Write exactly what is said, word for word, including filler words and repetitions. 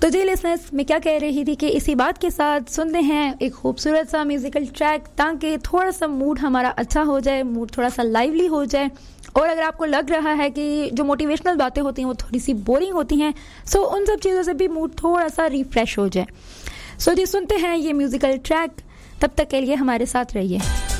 तो जी लिसनर्स, मैं क्या कह रही थी कि इसी बात के साथ सुनते हैं एक खूबसूरत सा म्यूजिकल ट्रैक, ताकि थोड़ा सा मूड हमारा अच्छा हो जाए, मूड थोड़ा सा लाइवली हो जाए। और अगर आपको लग रहा है कि जो मोटिवेशनल बातें होती हैं वो थोड़ी सी बोरिंग होती हैं, सो उन सब चीज़ों से भी मूड थोड़ा सा रिफ्रेश हो जाए। सो जी सुनते हैं ये म्यूजिकल ट्रैक, तब तक के लिए हमारे साथ रहिए।